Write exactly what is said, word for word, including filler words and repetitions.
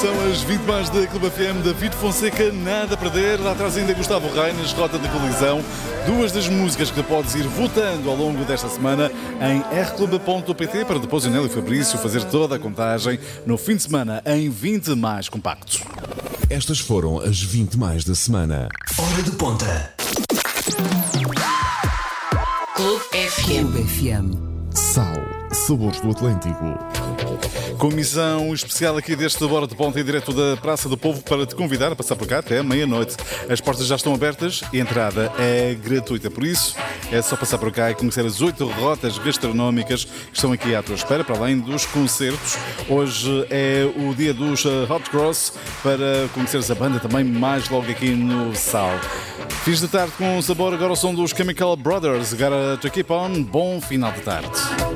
São as vinte mais da Clube F M, David Fonseca, nada a perder. Lá atrás ainda Gustavo Reines, Rota de Colisão. Duas das músicas que podes ir votando ao longo desta semana em r clube ponto p t para depois o Nélio Fabrício fazer toda a contagem no fim de semana em vinte mais compactos. Estas foram as vinte mais da semana. Hora de ponta. Clube F M. Clube F M. Sal, sabores do Atlântico. Comissão especial aqui deste Bora de Ponta em direto da Praça do Povo para te convidar a passar por cá até meia-noite. As portas já estão abertas e a entrada é gratuita. Por isso, é só passar por cá e conhecer as oito rotas gastronómicas que estão aqui à tua espera, para além dos concertos. Hoje é o dia dos Hot Cross para conheceres a banda também mais logo aqui no Sal. Fins de tarde com sabor, agora o som dos Chemical Brothers. Gotta to keep on. Bom final de tarde.